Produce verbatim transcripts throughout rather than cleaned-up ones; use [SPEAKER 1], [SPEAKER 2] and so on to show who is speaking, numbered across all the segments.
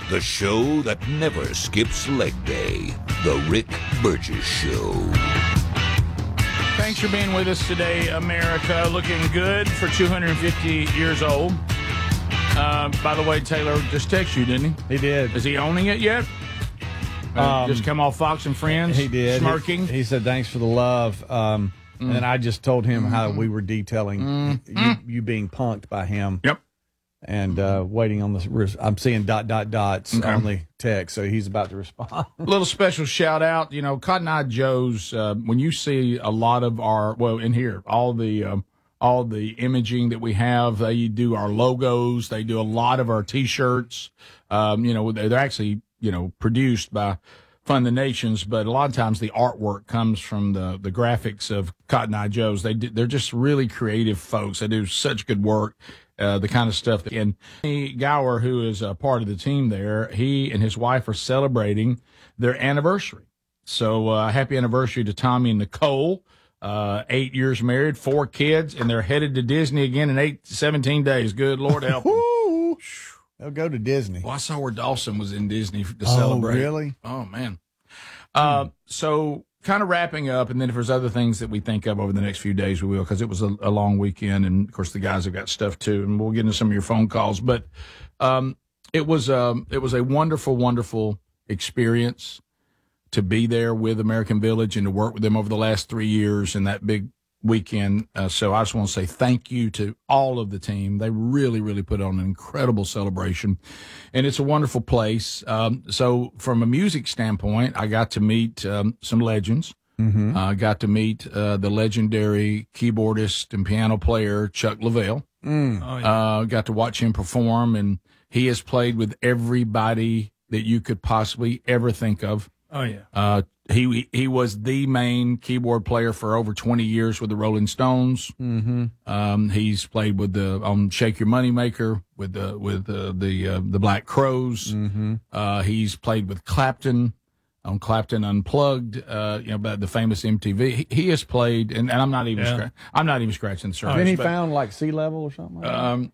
[SPEAKER 1] The show that never skips leg day. The Rick Burgess Show.
[SPEAKER 2] Thanks for being with us today, America. Looking good for two hundred fifty years old. Uh, by the way, Taylor just texted you, didn't he?
[SPEAKER 3] He did.
[SPEAKER 2] Is he owning it yet? Uh,
[SPEAKER 3] Um,
[SPEAKER 2] just come off Fox and Friends?
[SPEAKER 3] He did.
[SPEAKER 2] Smirking?
[SPEAKER 3] He, he said, thanks for the love. Um, mm. And I just told him mm-hmm. how we were detailing mm-hmm. you, you being punked by him.
[SPEAKER 2] Yep.
[SPEAKER 3] And uh, waiting on the, I'm seeing dot, dot, dots okay. on the text, so he's about to respond.
[SPEAKER 2] A little special shout out, you know, Cotton Eye Joe's, uh, when you see a lot of our, well, in here, all the, um, all the imaging that we have, they do our logos, they do a lot of our T-shirts, um, you know, they're actually, you know, produced by Fund the Nations, but a lot of times the artwork comes from the, the graphics of Cotton Eye Joe's. They do, they're just really creative folks. They do such good work. Uh, the kind of stuff that, and Gower, who is a part of the team there, he and his wife are celebrating their anniversary. So, uh, happy anniversary to Tommy and Nicole, uh, eight years married, four kids, and they're headed to Disney again in eight, seventeen days. Good Lord help them.
[SPEAKER 3] They'll go to Disney.
[SPEAKER 2] Well, I saw where Dawson was in Disney to
[SPEAKER 3] oh,
[SPEAKER 2] celebrate.
[SPEAKER 3] Really?
[SPEAKER 2] Oh, man. Uh, hmm. So, kind of wrapping up, and then if there's other things that we think of over the next few days, we will, because it was a, a long weekend, and of course the guys have got stuff too, and we'll get into some of your phone calls. But um, it was um, it was a wonderful, wonderful experience to be there with American Village and to work with them over the last three years in that big weekend. Uh, so I just want to say thank you to all of the team. They really, really put on an incredible celebration, and it's a wonderful place. Um, so from a music standpoint, I got to meet um, some legends.
[SPEAKER 3] Mm-hmm.
[SPEAKER 2] I uh, got to meet uh, the legendary keyboardist and piano player Chuck Leavell.
[SPEAKER 3] Mm.
[SPEAKER 2] Oh, yeah. uh, got to watch him perform, and he has played with everybody that you could possibly ever think of.
[SPEAKER 4] Oh, yeah.
[SPEAKER 2] Uh, he he was the main keyboard player for over twenty years with the Rolling Stones.
[SPEAKER 3] Mm-hmm.
[SPEAKER 2] Um, he's played with the on Shake Your Moneymaker with the with the the, uh, the Black Crowes.
[SPEAKER 3] Mm-hmm.
[SPEAKER 2] Uh, he's played with Clapton on Clapton Unplugged. Uh, you know, about the famous M T V. He, he has played, and, and I'm not even
[SPEAKER 4] yeah.
[SPEAKER 2] scra- I'm not even scratching the surface.
[SPEAKER 3] Then he
[SPEAKER 2] but,
[SPEAKER 3] found like sea level or something. Like
[SPEAKER 2] um.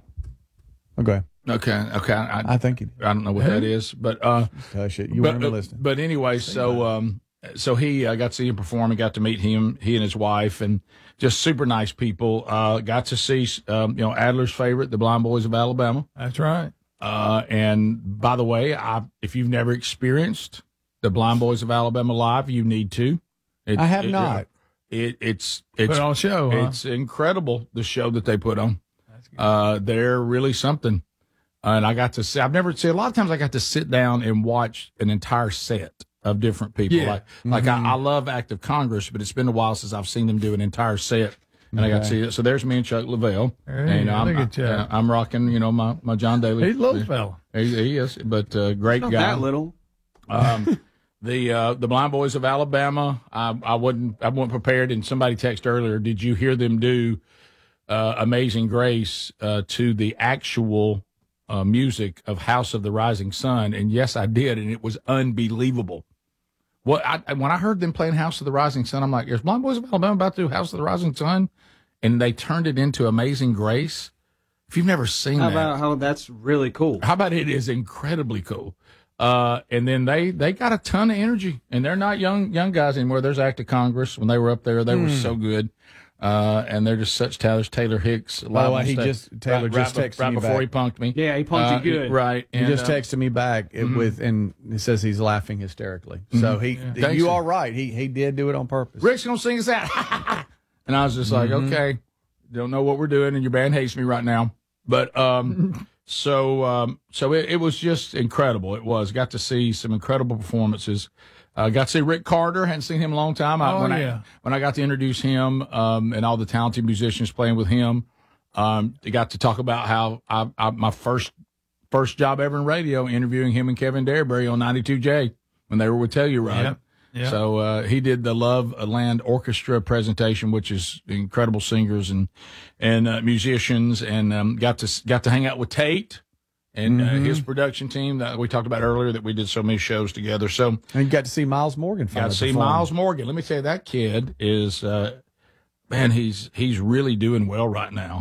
[SPEAKER 3] that? Okay.
[SPEAKER 2] Okay. Okay. I,
[SPEAKER 3] I think he did.
[SPEAKER 2] I don't know what that is, but uh.
[SPEAKER 3] Hush it. You
[SPEAKER 2] but,
[SPEAKER 3] weren't
[SPEAKER 2] uh,
[SPEAKER 3] listening.
[SPEAKER 2] But anyway, so um. So he, I got to see him perform and got to meet him, he and his wife, and just super nice people. Uh, got to see, um, you know, Adler's favorite, the Blind Boys of Alabama.
[SPEAKER 4] That's right.
[SPEAKER 2] Uh, and by the way, I, if you've never experienced the Blind Boys of Alabama live, you need to. It,
[SPEAKER 3] I have
[SPEAKER 2] it,
[SPEAKER 3] not.
[SPEAKER 2] It, it's, it's,
[SPEAKER 4] put on a show, huh?
[SPEAKER 2] It's incredible, the show that they put on. That's good. Uh, they're really something. Uh, and I got to see, I've never seen, a lot of times I got to sit down and watch an entire set of different people.
[SPEAKER 4] Yeah.
[SPEAKER 2] Like, mm-hmm. like I, I love Act of Congress, but it's been a while since I've seen them do an entire set. And okay. I got to see it. So there's me and Chuck Leavell.
[SPEAKER 4] Hey,
[SPEAKER 2] and I'm,
[SPEAKER 4] look at Chuck.
[SPEAKER 2] I, I'm rocking, you know, my, my John Daly.
[SPEAKER 4] He's a little fella.
[SPEAKER 2] He, he is, but uh, great
[SPEAKER 5] Not
[SPEAKER 2] guy.
[SPEAKER 5] that little.
[SPEAKER 2] Um, the uh, the Blind Boys of Alabama. I, I wasn't I wasn't prepared. And somebody texted earlier. Did you hear them do uh, Amazing Grace uh, to the actual uh, music of House of the Rising Sun? And yes, I did, and it was unbelievable. Well, I, when I heard them playing House of the Rising Sun, I'm like, "Is Blind Boys of Alabama about to do House of the Rising Sun?" And they turned it into Amazing Grace. If you've never seen
[SPEAKER 5] how
[SPEAKER 2] that,
[SPEAKER 5] about how that's really cool?
[SPEAKER 2] How about it is incredibly cool. Uh, and then they, they got a ton of energy, and they're not young young guys anymore. There's Act of Congress. When they were up there, they mm. were so good. Uh, and they're just such Taylor's Taylor Hicks.
[SPEAKER 3] By the way, he just Taylor
[SPEAKER 2] right,
[SPEAKER 3] just
[SPEAKER 2] right,
[SPEAKER 3] texted
[SPEAKER 2] right
[SPEAKER 3] me
[SPEAKER 2] before
[SPEAKER 3] back.
[SPEAKER 2] he punked me.
[SPEAKER 5] Yeah, he punked
[SPEAKER 2] uh,
[SPEAKER 5] you good.
[SPEAKER 2] Right.
[SPEAKER 3] He
[SPEAKER 2] and,
[SPEAKER 3] just
[SPEAKER 2] uh,
[SPEAKER 3] texted me back
[SPEAKER 2] mm-hmm.
[SPEAKER 3] with, and he says he's laughing hysterically. Mm-hmm. So he,
[SPEAKER 2] yeah.
[SPEAKER 3] you are right. He he did do it on purpose.
[SPEAKER 2] Rick's gonna sing us out, and I was just like, mm-hmm. okay, don't know what we're doing, and your band hates me right now. But um, so um, so it, it was just incredible. It was got to see some incredible performances. Uh, got to see Rick Carter. Hadn't seen him in a long time. I,
[SPEAKER 4] oh,
[SPEAKER 2] when
[SPEAKER 4] yeah.
[SPEAKER 2] I when I got to introduce him um, and all the talented musicians playing with him, um, I got to talk about how I, I my first first job ever in radio, interviewing him and Kevin Derberry on ninety-two J when they were with Telluride.
[SPEAKER 4] Yep. Yep.
[SPEAKER 2] So uh, he did the Love Land Orchestra presentation, which is incredible singers and and uh, musicians, and um, got to got to hang out with Tate and
[SPEAKER 3] mm-hmm.
[SPEAKER 2] uh, his production team that we talked about earlier, that we did so many shows together. So
[SPEAKER 3] and you got to see Miles Morgan.
[SPEAKER 2] Got to see Miles Morgan. Let me tell you, that kid is uh, man. He's he's really doing well right now.